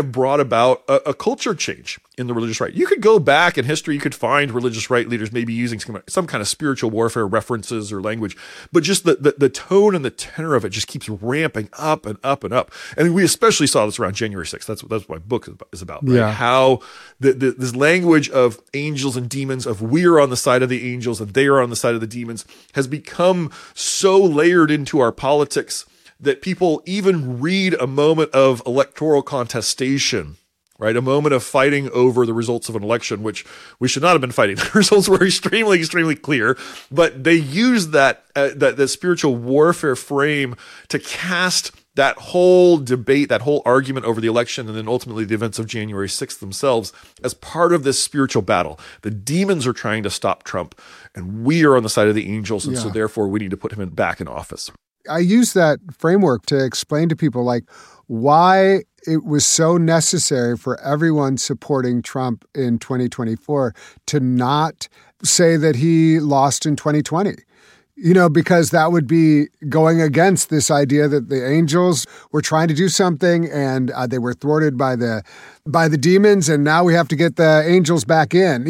brought about a culture change in the religious right. You could go back in history, you could find religious right leaders maybe using some kind of spiritual warfare references or language, but just the tone and the tenor of it just keeps ramping up and up and up. And we especially saw this around January 6th. That's what my book is about, right? Yeah. How this language of angels and demons, of we are on the side of the angels and they are on the side of the demons, has become so layered into our politics that people even read a moment of electoral contestation, right? A moment of fighting over the results of an election, which we should not have been fighting. The results were extremely, extremely clear, but they used that spiritual warfare frame to cast that whole debate, that whole argument over the election, and then ultimately the events of January 6th themselves as part of this spiritual battle. The demons are trying to stop Trump, and we are on the side of the angels, and so therefore we need to put him back in office. I use that framework to explain to people like why it was so necessary for everyone supporting Trump in 2024 to not say that he lost in 2020. Because that would be going against this idea that the angels were trying to do something and they were thwarted by the demons, and now we have to get the angels back in,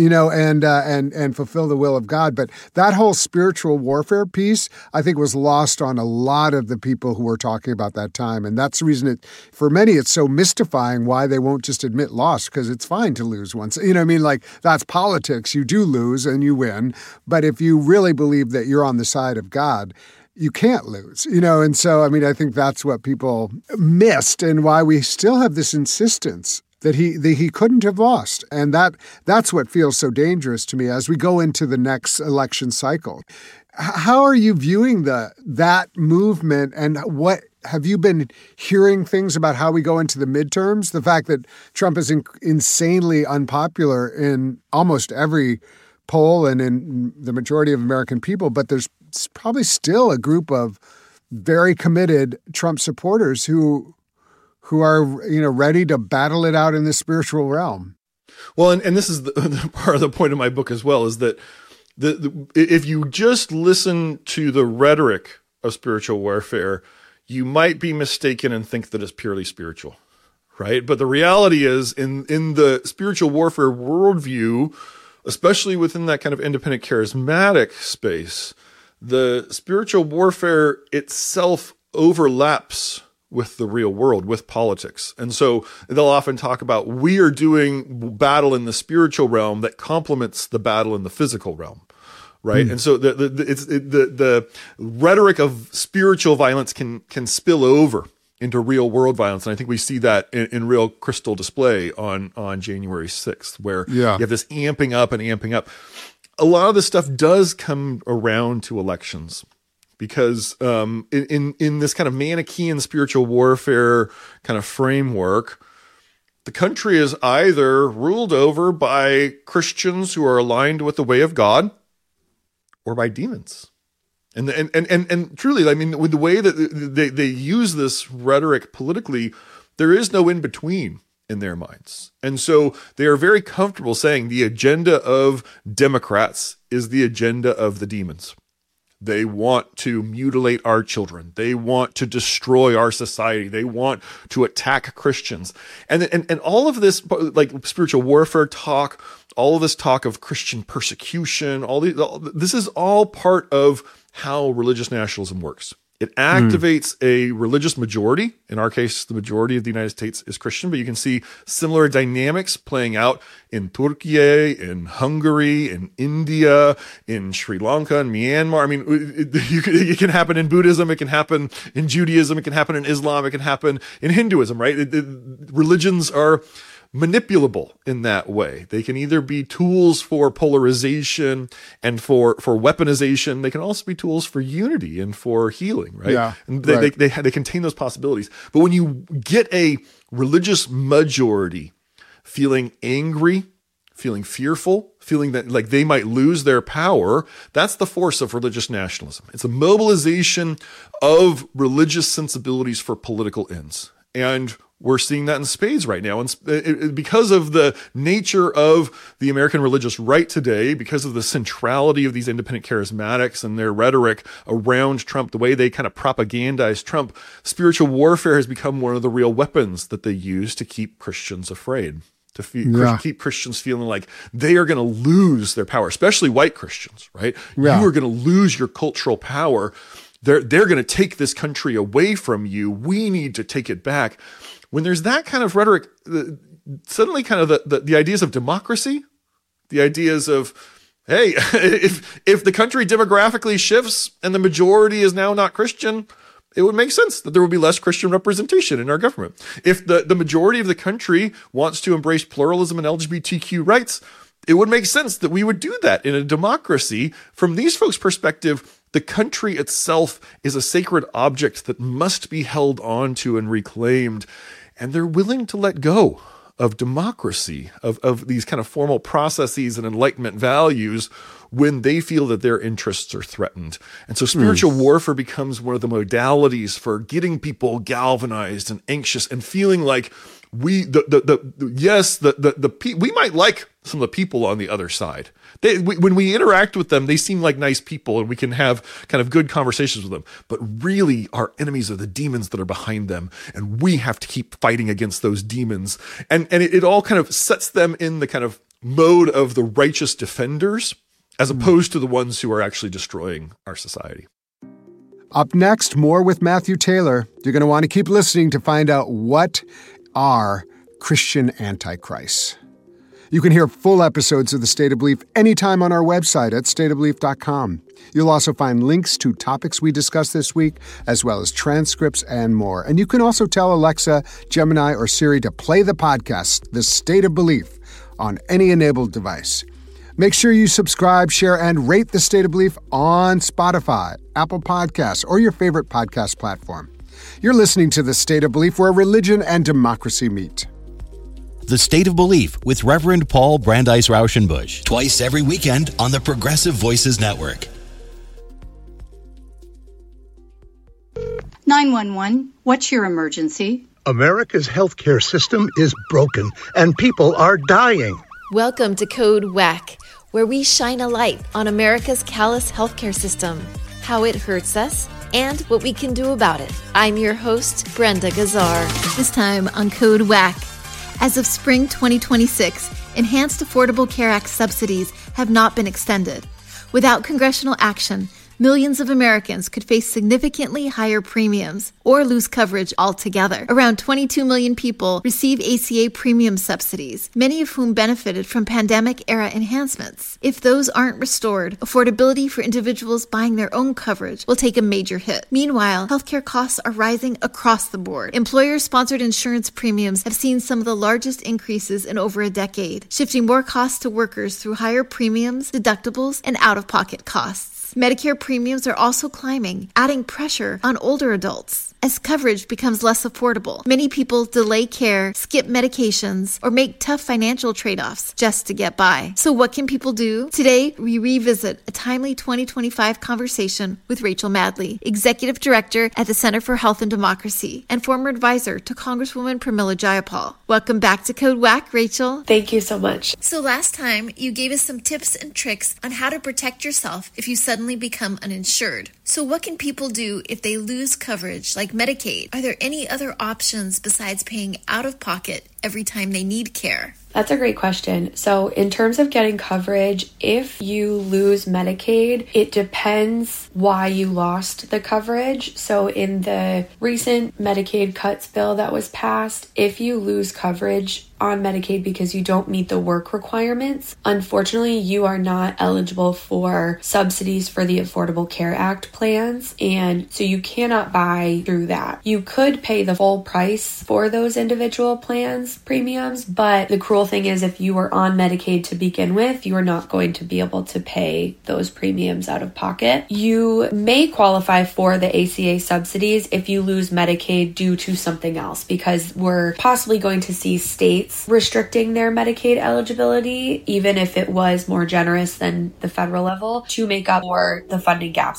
and fulfill the will of God. But that whole spiritual warfare piece, I think, was lost on a lot of the people who were talking about that time, and that's the reason for many it's so mystifying why they won't just admit loss, because it's fine to lose once. Like that's politics. You do lose and you win, but if you really believe that you're on the side of God, you can't lose, and so, I think that's what people missed and why we still have this insistence that he couldn't have lost. And that's what feels so dangerous to me as we go into the next election cycle. How are you viewing that movement, and what have you been hearing things about how we go into the midterms? The fact that Trump is insanely unpopular in almost every poll and in the majority of American people, but there's probably still a group of very committed Trump supporters who are ready to battle it out in the spiritual realm. Well, and this is the part of the point of my book as well, is that if you just listen to the rhetoric of spiritual warfare, you might be mistaken and think that it's purely spiritual, right? But the reality is, in the spiritual warfare worldview, especially within that kind of independent charismatic space, the spiritual warfare itself overlaps with the real world, with politics. And so they'll often talk about, we are doing battle in the spiritual realm that complements the battle in the physical realm, right? And so the rhetoric of spiritual violence can spill over into real world violence. And I think we see that in real crystal display on January 6th, where you have this amping up and amping up. A lot of this stuff does come around to elections, because in this kind of Manichaean spiritual warfare kind of framework, the country is either ruled over by Christians who are aligned with the way of God or by demons. And truly, with the way that they use this rhetoric politically, there is no in between in their minds. And so they are very comfortable saying the agenda of Democrats is the agenda of the demons. They want to mutilate our children. They want to destroy our society. They want to attack Christians. And all of this, like spiritual warfare talk, all of this talk of Christian persecution, this is all part of how religious nationalism works. It activates a religious majority. In our case, the majority of the United States is Christian, but you can see similar dynamics playing out in Turkey, in Hungary, in India, in Sri Lanka, in Myanmar. It can happen in Buddhism, it can happen in Judaism, it can happen in Islam, it can happen in Hinduism, right? Religions are manipulable in that way. They can either be tools for polarization and for weaponization. They can also be tools for unity and for healing, right? Yeah, and they contain those possibilities. But when you get a religious majority feeling angry, feeling fearful, feeling that like they might lose their power, that's the force of religious nationalism. It's a mobilization of religious sensibilities for political ends. And We're seeing that in spades right now. And because of the nature of the American religious right today, because of the centrality of these independent charismatics and their rhetoric around Trump, the way they kind of propagandize Trump, spiritual warfare has become one of the real weapons that they use to keep Christians afraid, to keep Christians feeling like they are going to lose their power, especially white Christians, right? Yeah. You are going to lose your cultural power. They're going to take this country away from you. We need to take it back. When there's that kind of rhetoric, suddenly kind of the ideas of democracy, the ideas of, hey, if the country demographically shifts and the majority is now not Christian, it would make sense that there would be less Christian representation in our government. If the majority of the country wants to embrace pluralism and LGBTQ rights, it would make sense that we would do that in a democracy. From these folks' perspective, the country itself is a sacred object that must be held on to and reclaimed. And they're willing to let go of democracy, of these kind of formal processes and Enlightenment values when they feel that their interests are threatened. And so spiritual warfare becomes one of the modalities for getting people galvanized and anxious and feeling like we might like some of the people on the other side. When we interact with them, they seem like nice people and we can have kind of good conversations with them. But really, our enemies are the demons that are behind them. And we have to keep fighting against those demons. And it all kind of sets them in the kind of mode of the righteous defenders, as opposed to the ones who are actually destroying our society. Up next, more with Matthew Taylor. You're going to want to keep listening to find out what are Christian antichrists. You can hear full episodes of The State of Belief anytime on our website at stateofbelief.com. You'll also find links to topics we discussed this week, as well as transcripts and more. And you can also tell Alexa, Gemini, or Siri to play the podcast, The State of Belief, on any enabled device. Make sure you subscribe, share, and rate The State of Belief on Spotify, Apple Podcasts, or your favorite podcast platform. You're listening to The State of Belief, where religion and democracy meet. The State of Belief with Reverend Paul Brandeis Rauschenbusch, twice every weekend on the Progressive Voices Network. 911, what's your emergency? America's healthcare system is broken and people are dying. Welcome to Code WACK, where we shine a light on America's callous healthcare system, how it hurts us, and what we can do about it. I'm your host, Brenda Gazzar. This time on Code WACK. As of spring 2026, Enhanced Affordable Care Act subsidies have not been extended. Without congressional action, millions of Americans could face significantly higher premiums or lose coverage altogether. Around 22 million people receive ACA premium subsidies, many of whom benefited from pandemic-era enhancements. If those aren't restored, affordability for individuals buying their own coverage will take a major hit. Meanwhile, healthcare costs are rising across the board. Employer-sponsored insurance premiums have seen some of the largest increases in over a decade, shifting more costs to workers through higher premiums, deductibles, and out-of-pocket costs. Medicare premiums are also climbing, adding pressure on older adults. As coverage becomes less affordable, many people delay care, skip medications, or make tough financial trade-offs just to get by. So what can people do? Today, we revisit a timely 2025 conversation with Rachel Madley, Executive Director at the Center for Health and Democracy, and former advisor to Congresswoman Pramila Jayapal. Welcome back to Code WACK, Rachel. Thank you so much. So last time, you gave us some tips and tricks on how to protect yourself if you suddenly become uninsured. So what can people do if they lose coverage, like Medicaid? Are there any other options besides paying out of pocket every time they need care? That's a great question. So in terms of getting coverage, if you lose Medicaid, it depends why you lost the coverage. So in the recent Medicaid cuts bill that was passed, if you lose coverage on Medicaid because you don't meet the work requirements, unfortunately, you are not eligible for subsidies for the Affordable Care Act plans. And so you cannot buy through that. You could pay the full price for those individual plans premiums, but the cruel thing is if you are on Medicaid to begin with, you are not going to be able to pay those premiums out of pocket. You may qualify for the ACA subsidies if you lose Medicaid due to something else, because we're possibly going to see states restricting their Medicaid eligibility, even if it was more generous than the federal level, to make up for the funding gaps that they have.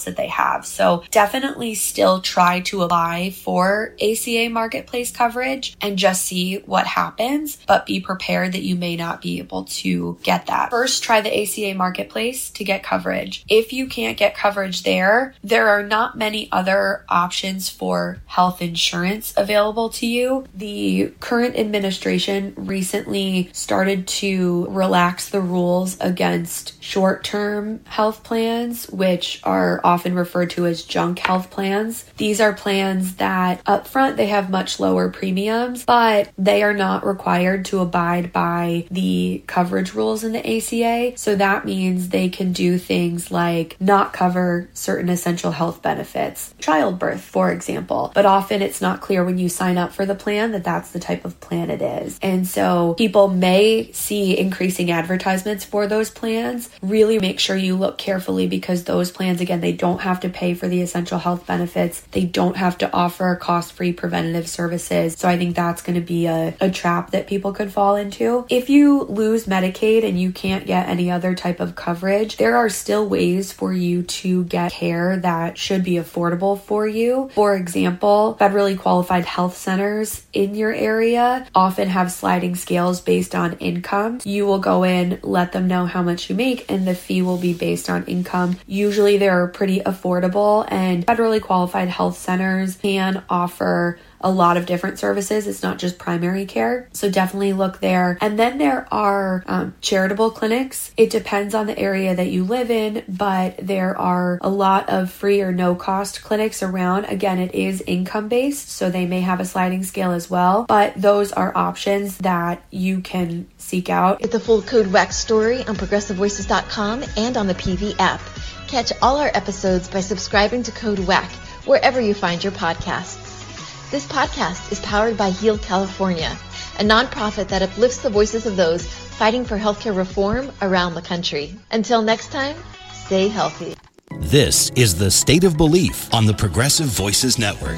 have. So definitely still try to apply for ACA Marketplace coverage and just see what happens, but be prepared that you may not be able to get that. First, try the ACA Marketplace to get coverage. If you can't get coverage there are not many other options for health insurance available to you. The current administration recently started to relax the rules against short-term health plans, which are often referred to as junk health plans. These are plans that up front they have much lower premiums, but they are not required to abide by the coverage rules in the ACA. So that means they can do things like not cover certain essential health benefits, childbirth, for example. But often it's not clear when you sign up for the plan that that's the type of plan it is. And so people may see increasing advertisements for those plans. Really make sure you look carefully, because those plans, again, they don't have to pay for the essential health benefits. They don't have to offer cost-free preventative services. So I think that's going to be a trap that people could fall into. If you lose Medicaid and you can't get any other type of coverage, there are still ways for you to get care that should be affordable for you. For example, federally qualified health centers in your area often have sliding scales based on income. You will go in, let them know how much you make, and the fee will be based on income. Usually they're pretty affordable, and federally qualified health centers can offer a lot of different services. It's not just primary care. So definitely look there. And then there are charitable clinics. It depends on the area that you live in, but there are a lot of free or no cost clinics around. Again, it is income based, so they may have a sliding scale as well, but those are options that you can seek out. Get the full Code WAC story on progressivevoices.com and on the PV app. Catch all our episodes by subscribing to Code WAC wherever you find your podcasts. This podcast is powered by Heal California, a nonprofit that uplifts the voices of those fighting for healthcare reform around the country. Until next time, stay healthy. This is The State of Belief on the Progressive Voices Network.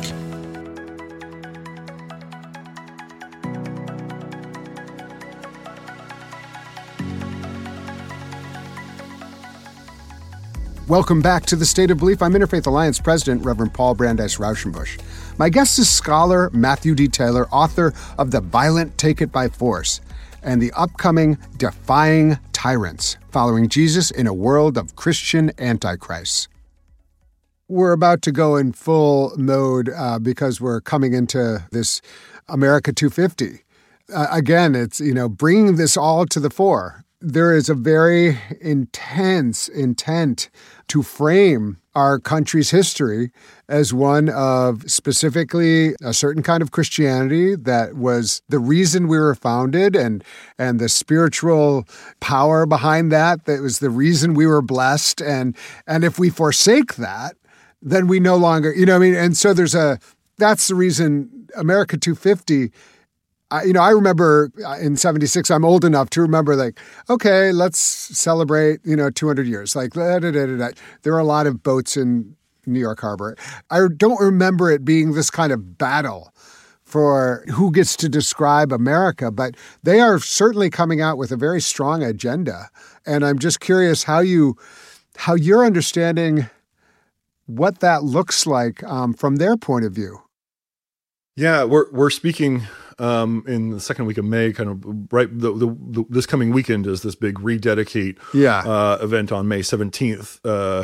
Welcome back to The State of Belief. I'm Interfaith Alliance President, Reverend Paul Brandeis Rauschenbusch. My guest is scholar Matthew D. Taylor, author of The Violent Take It by Force and the upcoming Defying Tyrants, Following Jesus in a World of Christian Antichrists. We're about to go in full mode because we're coming into this America 250. Again, it's, bringing this all to the fore. There is a very intense intent to frame our country's history as one of specifically a certain kind of Christianity that was the reason we were founded, and the spiritual power behind that was the reason we were blessed. And if we forsake that, then we no longer, and so that's the reason America 250. I remember in 76, I'm old enough to remember okay, let's celebrate, 200 years. There are a lot of boats in New York Harbor. I don't remember it being this kind of battle for who gets to describe America, but they are certainly coming out with a very strong agenda. And I'm just curious how you're understanding what that looks like from their point of view. Yeah, we're speaking in the second week of May, kind of right. This coming weekend is this big Rededicate event on May 17th,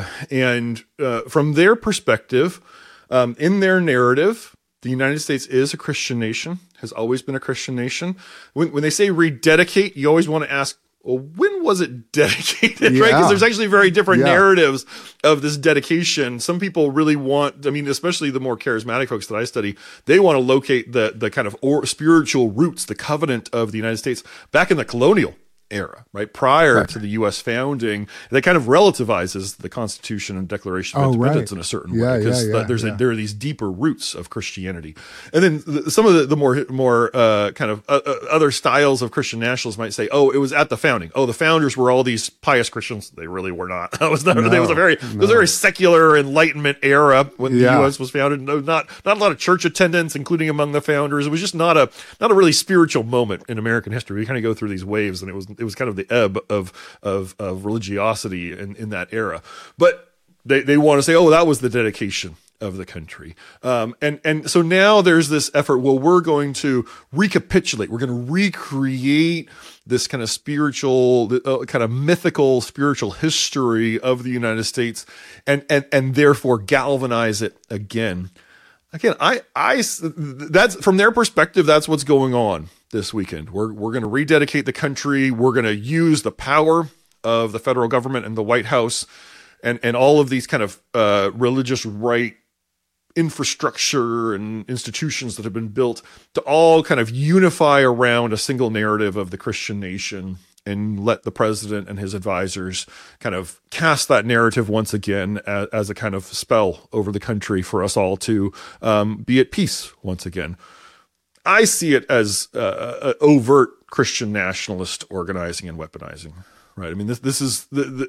and from their perspective, in their narrative, the United States is a Christian nation, has always been a Christian nation. When they say rededicate, you always want to ask, well, when was it dedicated, right? Because there's actually very different narratives of this dedication. Some people really want, especially the more charismatic folks that I study, they want to locate the kind of spiritual roots, the covenant of the United States back in the colonial era, right? Prior to the U.S. founding, that kind of relativizes the Constitution and Declaration of Independence in a certain way, because there are these deeper roots of Christianity. And then some of the more kind of other styles of Christian nationalists might say, oh, it was at the founding. Oh, the founders were all these pious Christians. They really were not. It was a very secular Enlightenment era when the U.S. was founded. No, not a lot of church attendance, including among the founders. It was just not a really spiritual moment in American history. We kind of go through these waves, and it was kind of the ebb of religiosity in that era. But they want to say, oh, that was the dedication of the country. And so now there's this effort, well, we're going to recapitulate, we're going to recreate this kind of spiritual, kind of mythical spiritual history of the United States and therefore galvanize it again. Again, that's from their perspective, that's what's going on this weekend. We're going to rededicate the country. We're going to use the power of the federal government and the White House and all of these kind of religious right infrastructure and institutions that have been built to all kind of unify around a single narrative of the Christian nation and let the president and his advisors kind of cast that narrative once again as a kind of spell over the country for us all to be at peace once again. I see it as overt Christian nationalist organizing and weaponizing, right? I mean, this is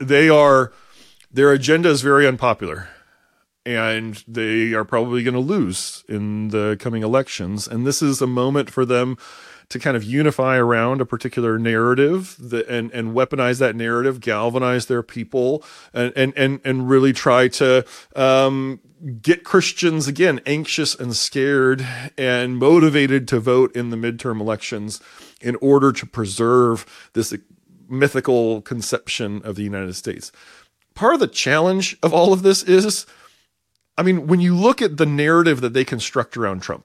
their agenda is very unpopular. And they are probably going to lose in the coming elections. And this is a moment for them to kind of unify around a particular narrative and weaponize that narrative, galvanize their people, and really try to get Christians, again, anxious and scared and motivated to vote in the midterm elections in order to preserve this mythical conception of the United States. Part of the challenge of all of this is, I mean, when you look at the narrative that they construct around Trump,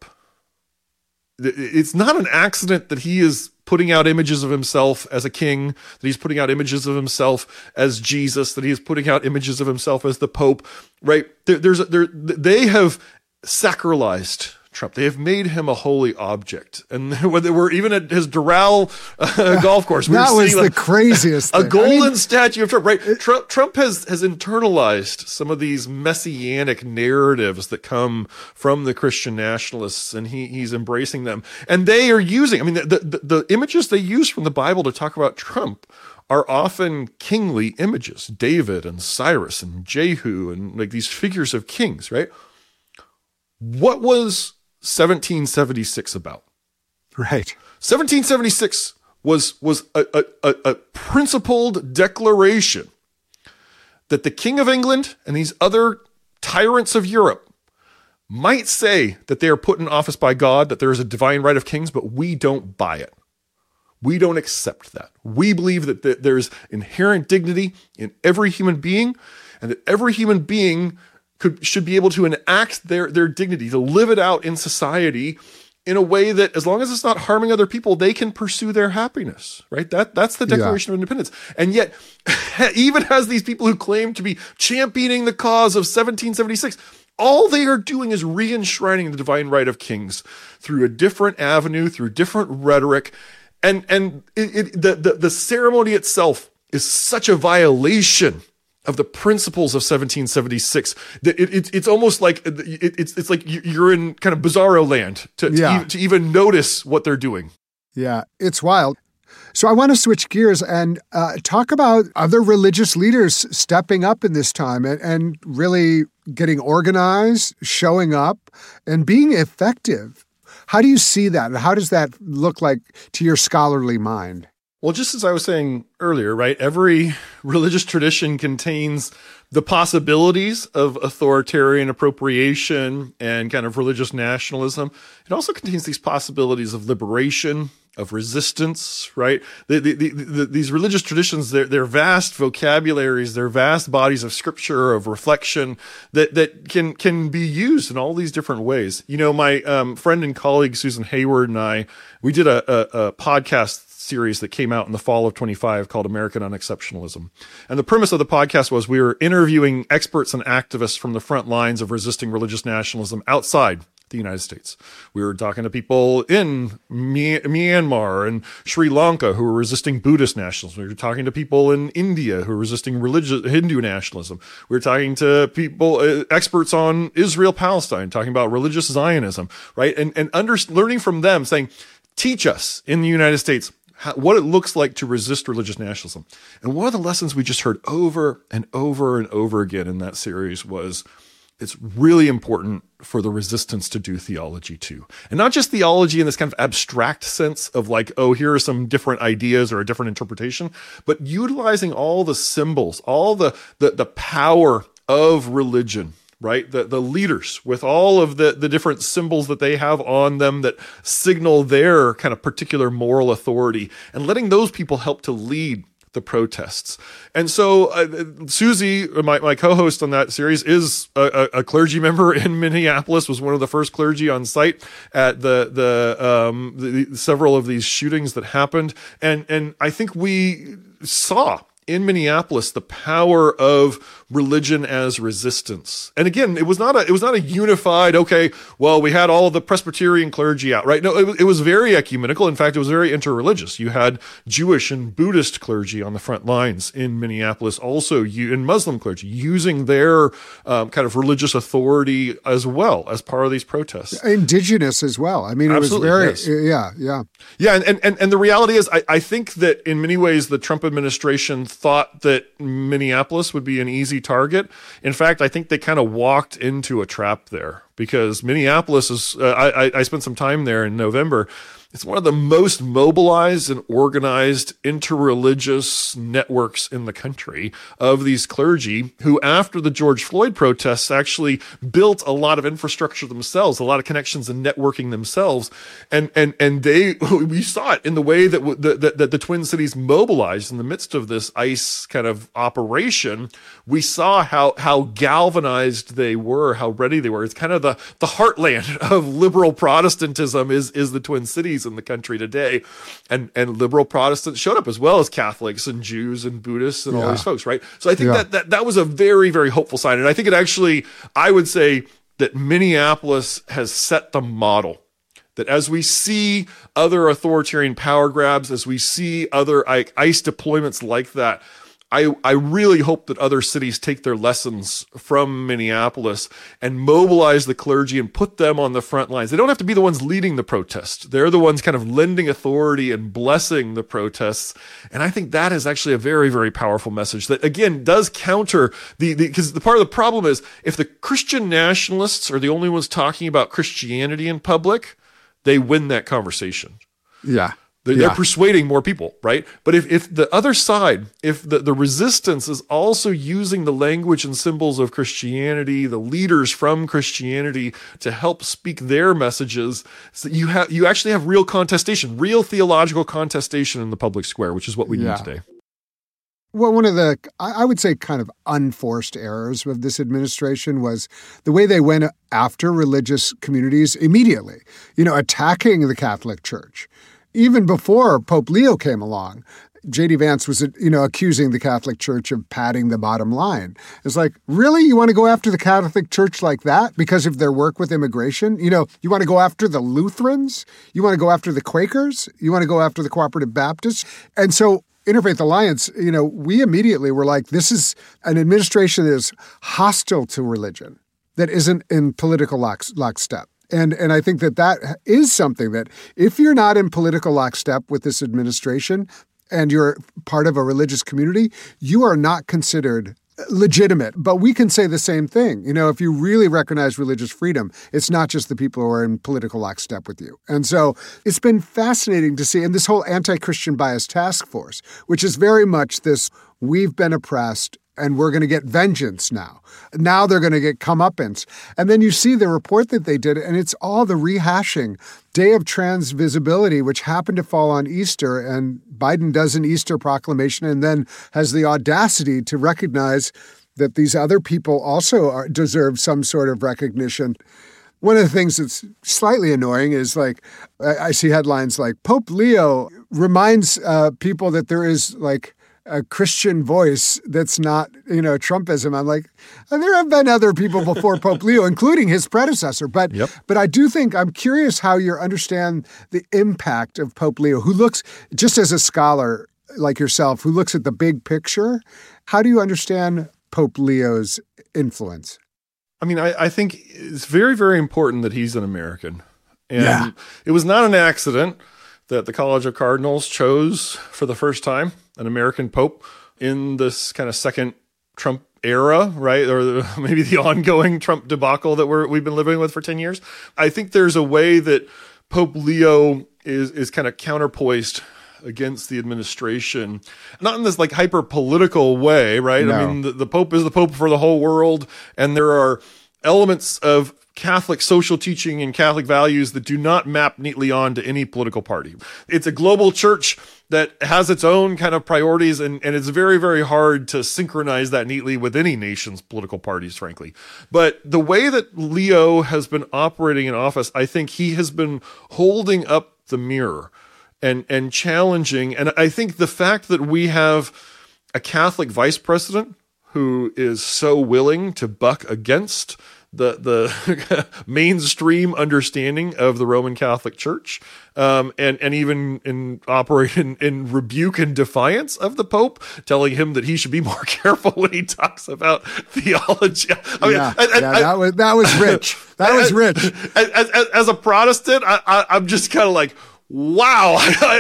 it's not an accident that he is putting out images of himself as a king, that he's putting out images of himself as Jesus, that he is putting out images of himself as the Pope, right? They have sacralized Trump. They have made him a holy object. And when they were even at his Doral golf course, that was the craziest thing. A golden statue of Trump, right? Trump has internalized some of these messianic narratives that come from the Christian nationalists, and he's embracing them. And they are using, I mean, the images they use from the Bible to talk about Trump are often kingly images. David and Cyrus and Jehu and like these figures of kings, right? What was 1776 about? Right. 1776 was a principled declaration that the King of England and these other tyrants of Europe might say that they are put in office by God, that there is a divine right of kings, but we don't buy it. We don't accept that. We believe that there's inherent dignity in every human being, and that every human being should be able to enact their dignity, to live it out in society in a way that, as long as it's not harming other people, they can pursue their happiness, right? That's the Declaration of Independence. And yet, even as these people who claim to be championing the cause of 1776, all they are doing is re-enshrining the divine right of kings through a different avenue, through different rhetoric. And the ceremony itself is such a violation of the principles of 1776 that it's almost like it's like you're in kind of bizarro land to even notice what they're doing. Yeah, it's wild. So I want to switch gears and talk about other religious leaders stepping up in this time and really getting organized, showing up, and being effective. How do you see that? And how does that look like to your scholarly mind? Well, just as I was saying earlier, right, every religious tradition contains the possibilities of authoritarian appropriation and kind of religious nationalism. It also contains these possibilities of liberation, of resistance, right? These religious traditions, they're vast vocabularies, they're vast bodies of scripture, of reflection that can be used in all these different ways. You know, my friend and colleague Susan Hayward and I, we did a podcast series that came out in the fall of 25 called American Unexceptionalism. And the premise of the podcast was we were interviewing experts and activists from the front lines of resisting religious nationalism outside the United States. We were talking to people in Myanmar and Sri Lanka who were resisting Buddhist nationalism. We were talking to people in India who were resisting Hindu nationalism. We were talking to people, experts on Israel-Palestine, talking about religious Zionism, right? And learning from them, saying, teach us in the United States what it looks like to resist religious nationalism. And one of the lessons we just heard over and over and over again in that series was it's really important for the resistance to do theology too. And not just theology in this kind of abstract sense of like, oh, here are some different ideas or a different interpretation, but utilizing all the symbols, all the power of religion, right? The leaders with all of the different symbols that they have on them that signal their kind of particular moral authority, and letting those people help to lead the protests. And so Susie, my co-host on that series, is a clergy member in Minneapolis, was one of the first clergy on site at the several of these shootings that happened. And I think we saw in Minneapolis the power of religion as resistance. And again, it was not a unified, okay, well, we had all of the Presbyterian clergy out, right? No, it was very ecumenical. In fact, it was very interreligious. You had Jewish and Buddhist clergy on the front lines in Minneapolis, also and Muslim clergy using their kind of religious authority as well as part of these protests. Indigenous as well. I mean, it Absolutely, was very, yes. yeah. Yeah, and the reality is, I think that in many ways, the Trump administration thought that Minneapolis would be an easy target. In fact, I think they kind of walked into a trap there, because Minneapolis is, I spent some time there in November. It's one of the most mobilized and organized interreligious networks in the country of these clergy who, after the George Floyd protests, actually built a lot of infrastructure themselves, a lot of connections and networking themselves. And we saw it in the way that the Twin Cities mobilized in the midst of this ICE kind of operation. We saw how galvanized they were, how ready they were. It's kind of the heartland of liberal Protestantism is the Twin Cities in the country today, and liberal Protestants showed up as well as Catholics and Jews and Buddhists and all these folks, right? So I think that was a very, very hopeful sign, and I think I would say that Minneapolis has set the model. That as we see other authoritarian power grabs, as we see other ICE deployments like that, I really hope that other cities take their lessons from Minneapolis and mobilize the clergy and put them on the front lines. They don't have to be the ones leading the protest. They're the ones kind of lending authority and blessing the protests. And I think that is actually a very, very powerful message that, again, does counter because the part of the problem is if the Christian nationalists are the only ones talking about Christianity in public, they win that conversation. Yeah. They're persuading more people, right? But if the other side, if the resistance is also using the language and symbols of Christianity, the leaders from Christianity to help speak their messages, so you actually have real contestation, real theological contestation in the public square, which is what we need today. Well, one of the, I would say, kind of unforced errors of this administration was the way they went after religious communities immediately, attacking the Catholic Church. Even before Pope Leo came along, J.D. Vance was, accusing the Catholic Church of padding the bottom line. It's like, really? You want to go after the Catholic Church like that because of their work with immigration? You want to go after the Lutherans? You want to go after the Quakers? You want to go after the Cooperative Baptists? And so Interfaith Alliance, we immediately were like, this is an administration that is hostile to religion, that isn't in political lockstep. And I think that is something that if you're not in political lockstep with this administration and you're part of a religious community, you are not considered legitimate. But we can say the same thing. If you really recognize religious freedom, it's not just the people who are in political lockstep with you. And so it's been fascinating to see. And this whole anti-Christian bias task force, which is very much this, we've been oppressed and we're going to get vengeance now. Now they're going to get comeuppance. And then you see the report that they did, and it's all the rehashing. Day of Trans Visibility, which happened to fall on Easter, and Biden does an Easter proclamation and then has the audacity to recognize that these other people also deserve some sort of recognition. One of the things that's slightly annoying is I see headlines like Pope Leo reminds people that there is a Christian voice that's not, Trumpism. I'm like, there have been other people before Pope Leo, including his predecessor. But I do think, I'm curious how you understand the impact of Pope Leo, who looks, just as a scholar like yourself, who looks at the big picture. How do you understand Pope Leo's influence? I mean, I think it's very, very important that he's an American. And it was not an accident that the College of Cardinals chose for the first time an American pope in this kind of second Trump era, right? Or maybe the ongoing Trump debacle that we've been living with for 10 years. I think there's a way that Pope Leo is kind of counterpoised against the administration, not in this like hyper political way, right? No. I mean, the Pope is the Pope for the whole world, and there are elements of Catholic social teaching and Catholic values that do not map neatly onto any political party. It's a global church that has its own kind of priorities, and it's very, very hard to synchronize that neatly with any nation's political parties, frankly. But the way that Leo has been operating in office, I think he has been holding up the mirror and challenging. And I think the fact that we have a Catholic vice president who is so willing to buck against the mainstream understanding of the Roman Catholic Church, and even operate in rebuke and defiance of the Pope, telling him that he should be more careful when he talks about theology. That was rich. That was rich. As a Protestant, I'm just kind of like, wow.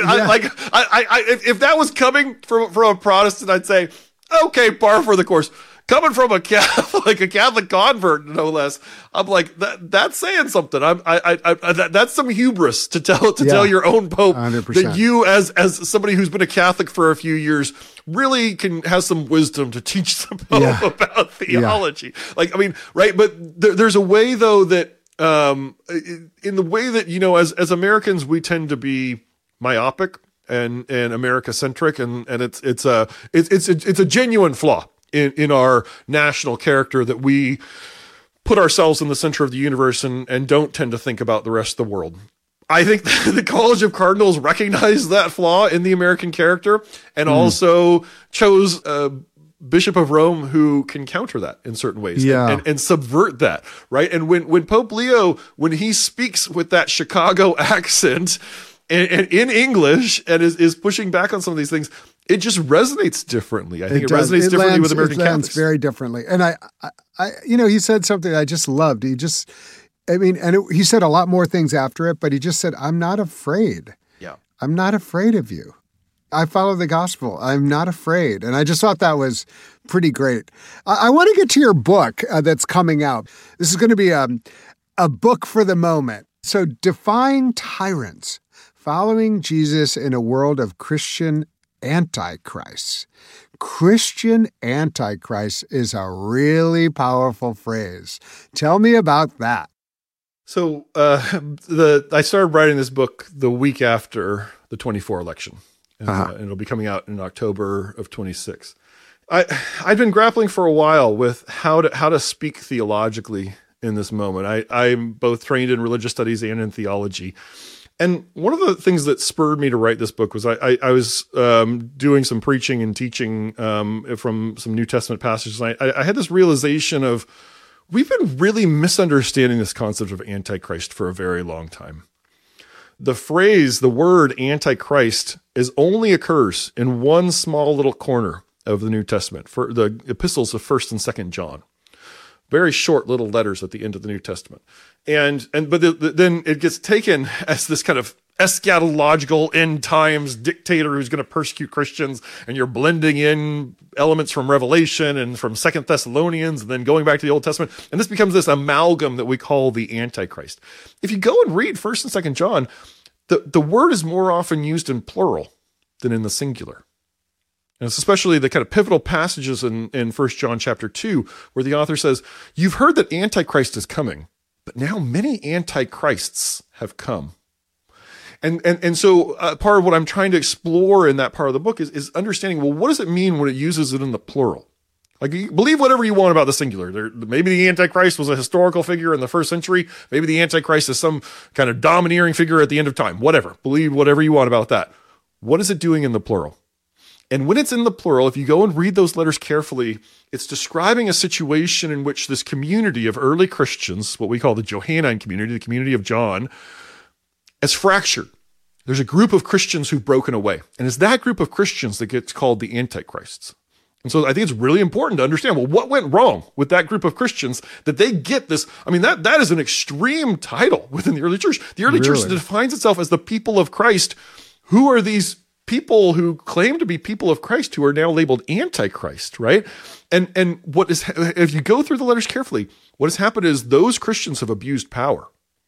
If that was coming from a Protestant, I'd say, okay, par for the course. Coming from a Catholic convert, no less, I'm like, that's saying something. That's some hubris to tell your own Pope 100%. that you, as somebody who's been a Catholic for a few years, really has some wisdom to teach the Pope about theology. Yeah. Like, I mean, right? But there's a way though that, in the way that, as Americans, we tend to be myopic and America centric, and it's a genuine flaw in our national character that we put ourselves in the center of the universe and don't tend to think about the rest of the world. I think the College of Cardinals recognized that flaw in the American character and also chose a Bishop of Rome who can counter that in certain ways and subvert that, right? And when Pope Leo, when he speaks with that Chicago accent and in English and is pushing back on some of these things, it just resonates differently. I think it resonates differently with American Catholics. Very differently. And I he said something I just loved. He said a lot more things after it, but he just said, "I'm not afraid. Yeah. I'm not afraid of you. I follow the gospel. I'm not afraid." And I just thought that was pretty great. I want to get to your book that's coming out. This is going to be a book for the moment. So, Defying Tyrants, Following Jesus in a World of Christian Antichrist. Christian Antichrist is a really powerful phrase. Tell me about that. So I started writing this book the week after the 24 election, and it'll be coming out in October of 26. I've been grappling for a while with how to speak theologically in this moment. I'm both trained in religious studies and in theology. And one of the things that spurred me to write this book was I was doing some preaching and teaching from some New Testament passages. And I had this realization of we've been really misunderstanding this concept of Antichrist for a very long time. The word Antichrist only occurs in one small little corner of the New Testament, for the epistles of 1st and 2nd John. Very short little letters at the end of the New Testament. But then it gets taken as this kind of eschatological end times dictator who's going to persecute Christians, and you're blending in elements from Revelation and from 2nd Thessalonians and then going back to the Old Testament. And this becomes this amalgam that we call the Antichrist. If you go and read 1st and 2nd John, the word is more often used in plural than in the singular. And it's especially the kind of pivotal passages in 1 John chapter 2, where the author says, "You've heard that Antichrist is coming, but now many Antichrists have come." And so part of what I'm trying to explore in that part of the book is understanding, well, what does it mean when it uses it in the plural? Like, you believe whatever you want about the singular. Maybe the Antichrist was a historical figure in the 1st century. Maybe the Antichrist is some kind of domineering figure at the end of time. Whatever. Believe whatever you want about that. What is it doing in the plural? And when it's in the plural, if you go and read those letters carefully, it's describing a situation in which this community of early Christians, what we call the Johannine community, the community of John, is fractured. There's a group of Christians who've broken away. And it's that group of Christians that gets called the Antichrists. And so I think it's really important to understand, well, what went wrong with that group of Christians that they get this? I mean, that is an extreme title within the early church. The early church defines itself as the people of Christ. Who are these people who claim to be people of Christ who are now labeled Antichrist, right? And if you go through the letters carefully, what has happened is those Christians have abused power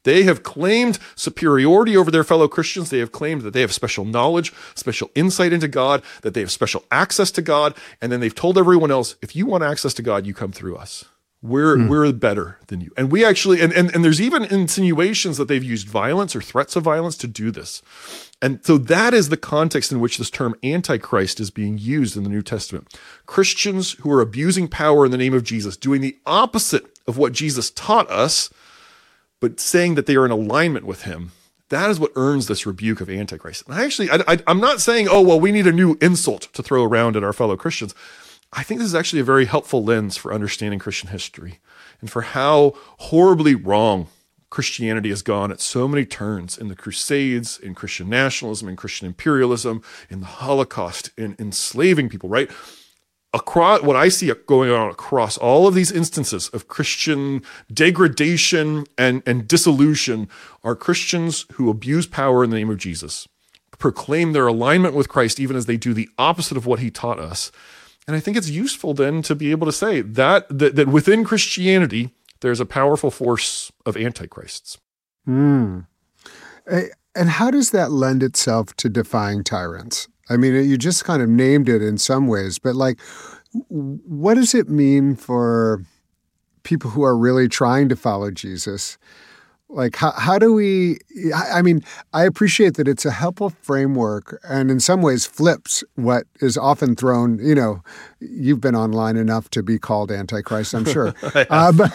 They have claimed superiority over their fellow Christians. They have claimed that they have special knowledge, special insight into God, that they have special access to God. And then they've told everyone else, if you want access to God, you come through us. We're better than you. And we actually, and there's even insinuations that they've used violence or threats of violence to do this. And so that is the context in which this term Antichrist is being used in the New Testament. Christians who are abusing power in the name of Jesus, doing the opposite of what Jesus taught us, but saying that they are in alignment with him. That is what earns this rebuke of Antichrist. And I'm not saying, oh, well, we need a new insult to throw around at our fellow Christians. I think this is actually a very helpful lens for understanding Christian history and for how horribly wrong Christianity has gone at so many turns in the Crusades, in Christian nationalism, in Christian imperialism, in the Holocaust, in enslaving people, right? Across what I see going on across all of these instances of Christian degradation and dissolution are Christians who abuse power in the name of Jesus, proclaim their alignment with Christ even as they do the opposite of what he taught us. And I think it's useful then to be able to say that within Christianity, there's a powerful force of antichrists. And how does that lend itself to defying tyrants? I mean, you just kind of named it in some ways, but like, what does it mean for people who are really trying to follow Jesus? Like, how do we, I mean, I appreciate that it's a helpful framework and in some ways flips what is often thrown, you know, you've been online enough to be called Antichrist, I'm sure. But,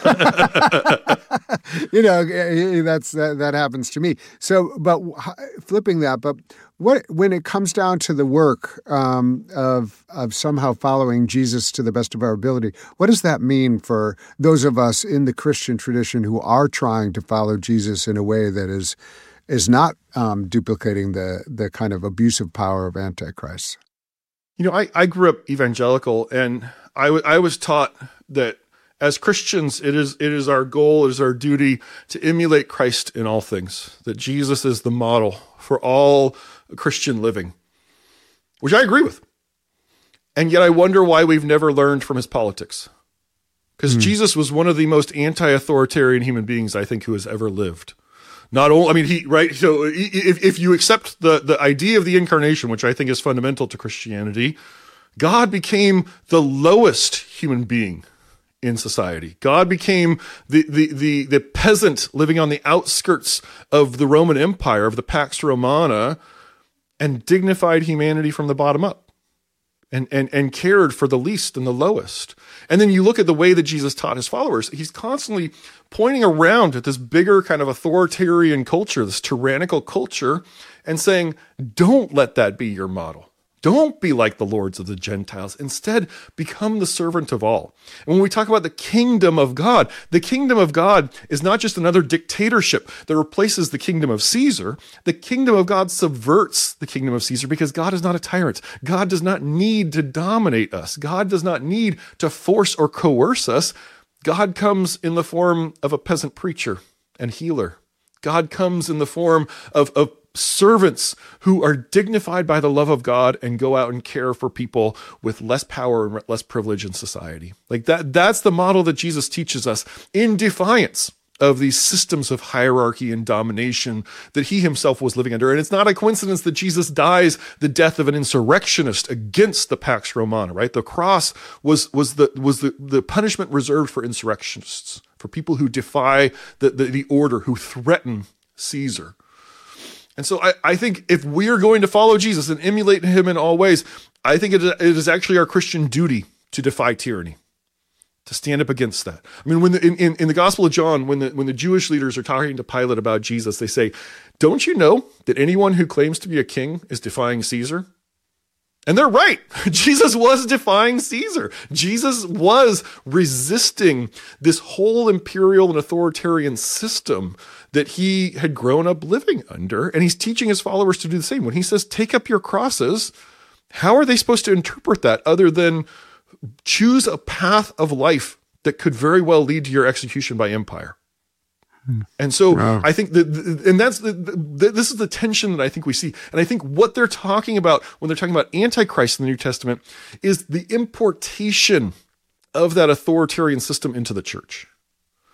you know, that happens to me. So, but flipping that, but when it comes down to the work of somehow following Jesus to the best of our ability, what does that mean for those of us in the Christian tradition who are trying to follow Jesus in a way that is not duplicating the kind of abusive power of Antichrist? You know, I grew up evangelical, and I was taught that as Christians, it is our goal, it is our duty to emulate Christ in all things, that Jesus is the model for all Christian living, which I agree with. And yet I wonder why we've never learned from his politics. Because Jesus was one of the most anti-authoritarian human beings, I think, who has ever lived. Not only, I mean, right? So if you accept the idea of the incarnation, which I think is fundamental to Christianity, God became the lowest human being in society. God became the peasant living on the outskirts of the Roman Empire, of the Pax Romana, and dignified humanity from the bottom up and cared for the least and the lowest. And then you look at the way that Jesus taught his followers. He's constantly pointing around at this bigger kind of authoritarian culture, this tyrannical culture, and saying, don't let that be your model. Don't be like the lords of the Gentiles. Instead, become the servant of all. And when we talk about the kingdom of God is not just another dictatorship that replaces the kingdom of Caesar. The kingdom of God subverts the kingdom of Caesar because God is not a tyrant. God does not need to dominate us. God does not need to force or coerce us. God comes in the form of a peasant preacher and healer. God comes in the form of servants who are dignified by the love of God and go out and care for people with less power and less privilege in society. Like that's the model that Jesus teaches us in defiance of these systems of hierarchy and domination that he himself was living under. And it's not a coincidence that Jesus dies the death of an insurrectionist against the Pax Romana, right? The cross was the punishment reserved for insurrectionists, for people who defy the order, who threaten Caesar. And so I think if we are going to follow Jesus and emulate him in all ways, I think it is actually our Christian duty to defy tyranny, to stand up against that. I mean, when in the Gospel of John, when the Jewish leaders are talking to Pilate about Jesus, they say, "Don't you know that anyone who claims to be a king is defying Caesar?" And they're right. Jesus was defying Caesar. Jesus was resisting this whole imperial and authoritarian system that he had grown up living under. And he's teaching his followers to do the same. When he says, take up your crosses, how are they supposed to interpret that other than choose a path of life that could very well lead to your execution by empire? And so I think this is the tension that I think we see. And I think what they're talking about when they're talking about Antichrist in the New Testament is the importation of that authoritarian system into the church.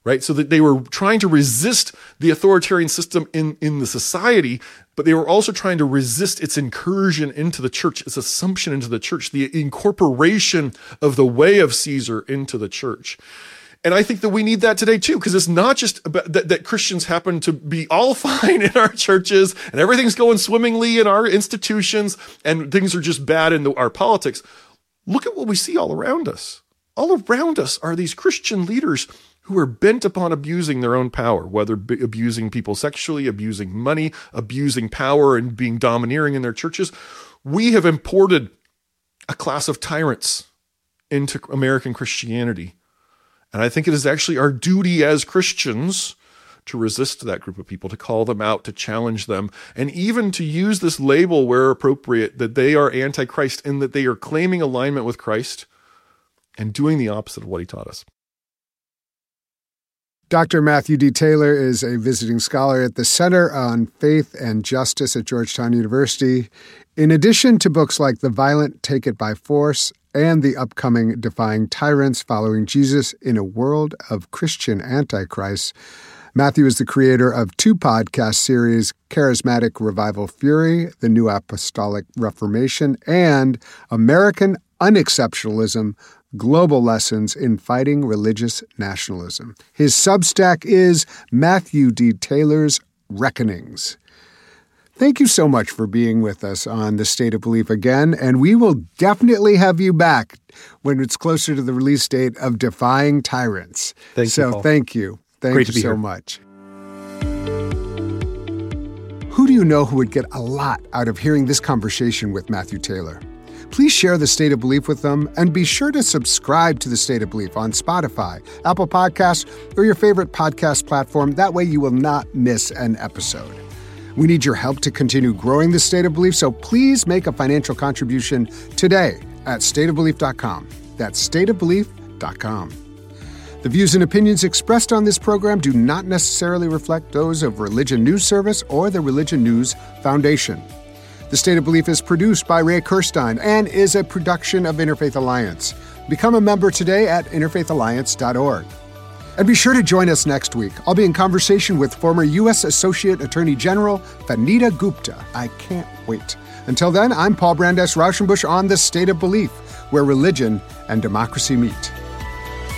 right? So that they were trying to resist the authoritarian system in the society, but they were also trying to resist its incursion into the church, its assumption into the church, the incorporation of the way of Caesar into the church. And I think that we need that today too, because it's not just about that Christians happen to be all fine in our churches and everything's going swimmingly in our institutions and things are just bad in our politics. Look at what we see all around us. All around us are these Christian leaders who are bent upon abusing their own power, whether abusing people sexually, abusing money, abusing power, and being domineering in their churches. We have imported a class of tyrants into American Christianity. And I think it is actually our duty as Christians to resist that group of people, to call them out, to challenge them, and even to use this label where appropriate that they are anti-Christ and that they are claiming alignment with Christ and doing the opposite of what he taught us. Dr. Matthew D. Taylor is a visiting scholar at the Center on Faith and Justice at Georgetown University. In addition to books like The Violent Take It by Force and the upcoming Defying Tyrants, Following Jesus in a World of Christian Antichrist, Matthew is the creator of 2 podcast series, Charismatic Revival Fury, The New Apostolic Reformation, and American Unexceptionalism, Global Lessons in Fighting Religious Nationalism. His Substack is Matthew D. Taylor's Reckonings. Thank you so much for being with us on The State of Belief again, and we will definitely have you back when it's closer to the release date of Defying Tyrants. Thank you, Paul. Thank you. Great you to be so here. much. Who do you know who would get a lot out of hearing this conversation with Matthew Taylor? Please share The State of Belief with them, and be sure to subscribe to The State of Belief on Spotify, Apple Podcasts, or your favorite podcast platform. That way you will not miss an episode. We need your help to continue growing The State of Belief, so please make a financial contribution today at stateofbelief.com. That's stateofbelief.com. The views and opinions expressed on this program do not necessarily reflect those of Religion News Service or the Religion News Foundation. The State of Belief is produced by Ray Kirstein and is a production of Interfaith Alliance. Become a member today at interfaithalliance.org. And be sure to join us next week. I'll be in conversation with former U.S. Associate Attorney General Vanita Gupta. I can't wait. Until then, I'm Paul Brandeis Rauschenbusch on The State of Belief, where religion and democracy meet.